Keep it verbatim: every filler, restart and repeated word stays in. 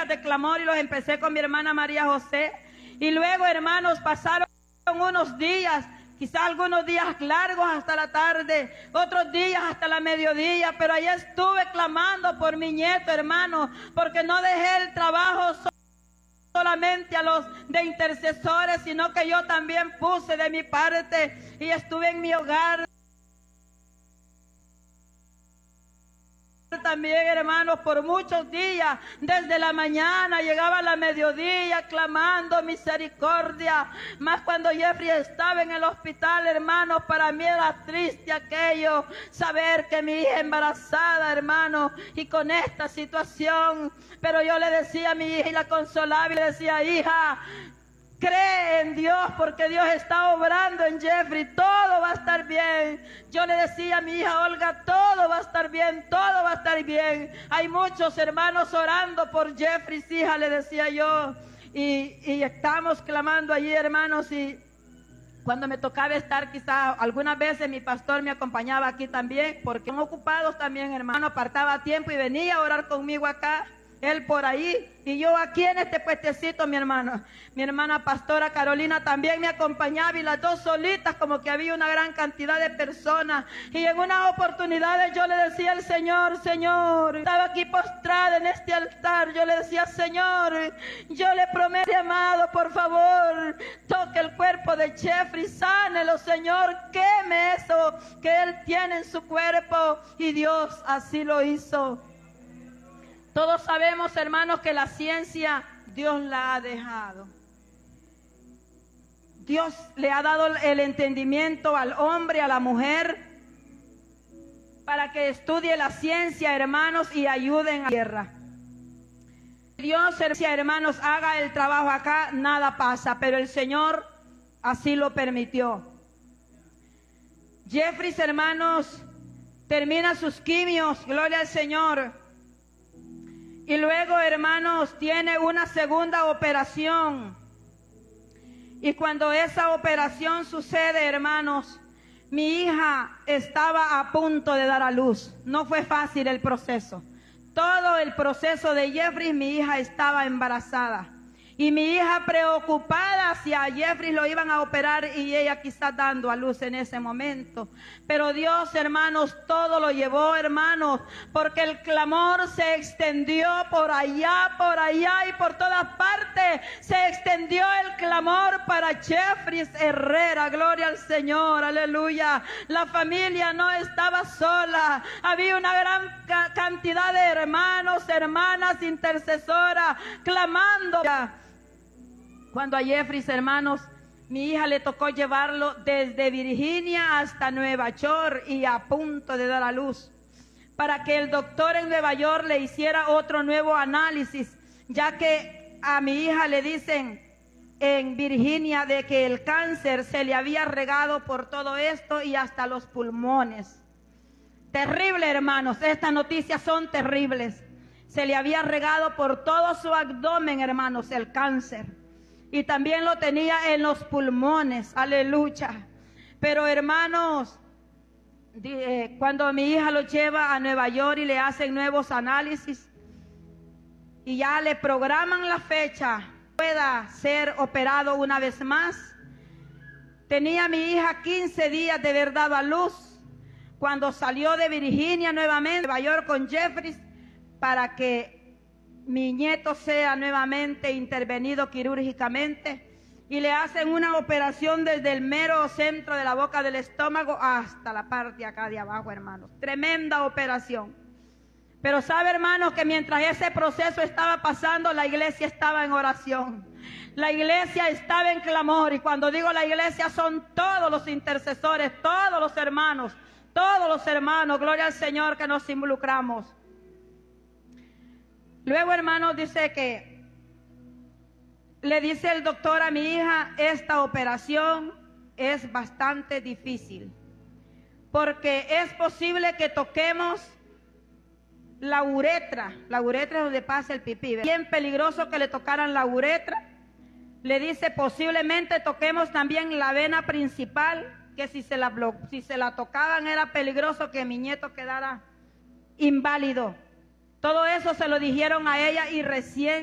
días de clamor y los empecé con mi hermana María José. Y luego, hermanos, pasaron unos días, quizás algunos días largos hasta la tarde, otros días hasta la mediodía, pero ahí estuve clamando por mi nieto, hermano, porque no dejé el trabajo solamente a los de intercesores, sino que yo también puse de mi parte y estuve en mi hogar también, hermanos, por muchos días, desde la mañana llegaba a la mediodía clamando misericordia. Más cuando Jeffrey estaba en el hospital, hermanos, para mí era triste aquello, saber que mi hija embarazada, hermanos, y con esta situación. Pero yo le decía a mi hija y la consolaba y le decía: hija, cree en Dios, porque Dios está obrando en Jeffrey, todo va a estar bien. Yo le decía a mi hija Olga: todo va a estar bien, todo va a estar bien. Hay muchos hermanos orando por Jeffrey, hija, le decía yo. Y, y estamos clamando allí, hermanos, y cuando me tocaba estar, quizás algunas veces mi pastor me acompañaba aquí también, porque son ocupados también, hermano, apartaba tiempo y venía a orar conmigo acá. Él por ahí y yo aquí en este puestecito, mi hermano. Mi hermana pastora Carolina también me acompañaba, y las dos solitas, como que había una gran cantidad de personas. Y en unas oportunidades yo le decía al Señor: Señor, estaba aquí postrada en este altar, yo le decía: Señor, yo le prometo, amado, por favor, toque el cuerpo de Jeffrey, sánelo, Señor, queme eso que él tiene en su cuerpo. Y Dios así lo hizo. Todos sabemos, hermanos, que la ciencia Dios la ha dejado. Dios le ha dado el entendimiento al hombre, a la mujer, para que estudie la ciencia, hermanos, y ayuden a la tierra. Dios, hermanos, haga el trabajo acá, nada pasa, pero el Señor así lo permitió. Jeffrey, hermanos, termina sus quimios, gloria al Señor. Y luego, hermanos, tiene una segunda operación. Y cuando esa operación sucede, hermanos, mi hija estaba a punto de dar a luz. No fue fácil el proceso. Todo el proceso de Jeffrey, mi hija estaba embarazada. Y mi hija preocupada si a Jeffrey lo iban a operar y ella quizás dando a luz en ese momento. Pero Dios, hermanos, todo lo llevó, hermanos, porque el clamor se extendió por allá, por allá y por todas partes. Se extendió el clamor para Jeffrey Herrera, gloria al Señor, aleluya. La familia no estaba sola, había una gran ca- cantidad de hermanos, hermanas, intercesoras, clamando. Cuando a Jeffrey, hermanos, mi hija le tocó llevarlo desde Virginia hasta Nueva York y a punto de dar a luz, para que el doctor en Nueva York le hiciera otro nuevo análisis, ya que a mi hija le dicen en Virginia de que el cáncer se le había regado por todo esto y hasta los pulmones. Terrible, hermanos, estas noticias son terribles. Se le había regado por todo su abdomen, hermanos, el cáncer. Y también lo tenía en los pulmones, aleluya. Pero, hermanos, eh, cuando mi hija lo lleva a Nueva York y le hacen nuevos análisis y ya le programan la fecha, pueda ser operado una vez más. Tenía mi hija quince días de haber dado a luz cuando salió de Virginia nuevamente, Nueva York con Jeffrey, para que mi nieto sea nuevamente intervenido quirúrgicamente, y le hacen una operación desde el mero centro de la boca del estómago hasta la parte acá de abajo, hermanos. Tremenda operación. Pero sabe, hermanos, que mientras ese proceso estaba pasando, la iglesia estaba en oración. La iglesia estaba en clamor, y cuando digo la iglesia son todos los intercesores, todos los hermanos, todos los hermanos, gloria al Señor, que nos involucramos. Luego, hermanos, dice que le dice el doctor a mi hija: esta operación es bastante difícil, porque es posible que toquemos la uretra. La uretra es donde pasa el pipí. Bien peligroso que le tocaran la uretra. Le dice: posiblemente toquemos también la vena principal, que si se la, si se la tocaban era peligroso que mi nieto quedara inválido. Todo eso se lo dijeron a ella y recién